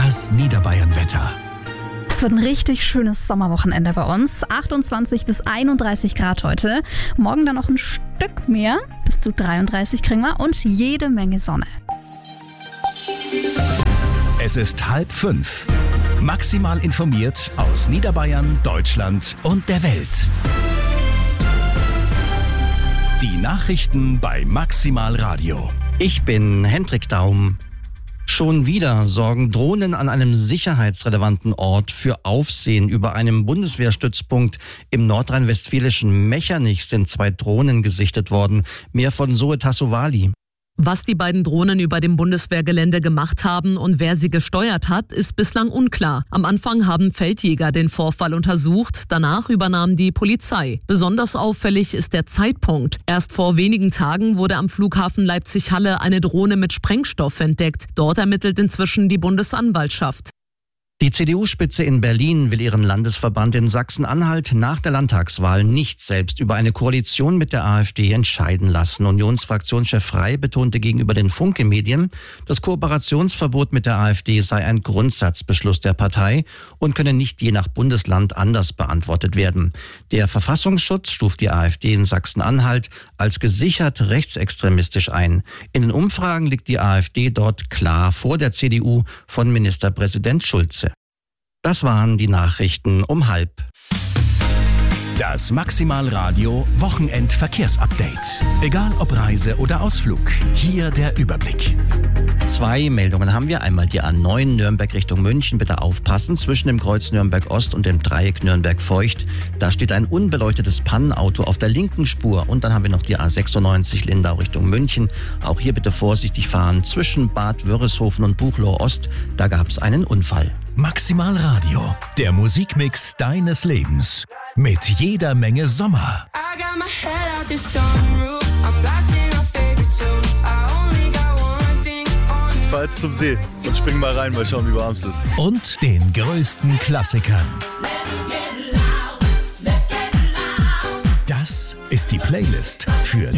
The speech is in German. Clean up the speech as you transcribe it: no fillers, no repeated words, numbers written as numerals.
Das Niederbayern-Wetter. Es wird ein richtig schönes Sommerwochenende bei uns. 28 bis 31 Grad heute. Morgen dann noch ein Stück mehr. Bis zu 33 kriegen wir und jede Menge Sonne. Es ist 4:30. Maximal informiert aus Niederbayern, Deutschland und der Welt. Die Nachrichten bei Maximal Radio. Ich bin Hendrik Daum. Schon wieder sorgen Drohnen an einem sicherheitsrelevanten Ort für Aufsehen. Über einem Bundeswehrstützpunkt im nordrhein-westfälischen Mechernich sind 2 Drohnen gesichtet worden. Mehr von Zoe Tassovali. Was die beiden Drohnen über dem Bundeswehrgelände gemacht haben und wer sie gesteuert hat, ist bislang unklar. Am Anfang haben Feldjäger den Vorfall untersucht, danach übernahm die Polizei. Besonders auffällig ist der Zeitpunkt. Erst vor wenigen Tagen wurde am Flughafen Leipzig-Halle eine Drohne mit Sprengstoff entdeckt. Dort ermittelt inzwischen die Bundesanwaltschaft. Die CDU-Spitze in Berlin will ihren Landesverband in Sachsen-Anhalt nach der Landtagswahl nicht selbst über eine Koalition mit der AfD entscheiden lassen. Unionsfraktionschef Frey betonte gegenüber den Funke-Medien, das Kooperationsverbot mit der AfD sei ein Grundsatzbeschluss der Partei und könne nicht je nach Bundesland anders beantwortet werden. Der Verfassungsschutz stuft die AfD in Sachsen-Anhalt als gesichert rechtsextremistisch ein. In den Umfragen liegt die AfD dort klar vor der CDU von Ministerpräsident Schulze. Das waren die Nachrichten um 12:30. Das Maximal Radio Wochenend-Verkehrsupdate. Egal ob Reise oder Ausflug, hier der Überblick. 2 Meldungen haben wir. Einmal die A9 Nürnberg Richtung München. Bitte aufpassen, zwischen dem Kreuz Nürnberg Ost und dem Dreieck Nürnberg Feucht. Da steht ein unbeleuchtetes Pannenauto auf der linken Spur. Und dann haben wir noch die A96 Lindau Richtung München. Auch hier bitte vorsichtig fahren. Zwischen Bad Wörishofen und Buchloe Ost, da gab es einen Unfall. Maximal Radio, der Musikmix deines Lebens. Mit jeder Menge Sommer. Fahr jetzt zum See und spring mal rein, mal schauen, wie warm es ist. Und den größten Klassikern. Das ist die Playlist für